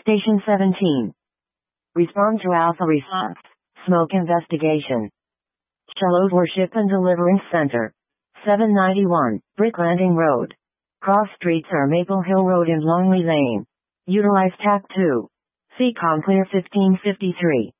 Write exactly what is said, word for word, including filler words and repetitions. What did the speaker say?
Station seventeen. Respond to Alpha Response. Smoke investigation. Shallows Worship and Deliverance Center. seven ninety-one, Brick Landing Road. Cross streets are Maple Hill Road and Longley Lane. Utilize T A C two. C COM Clear fifteen fifty-three.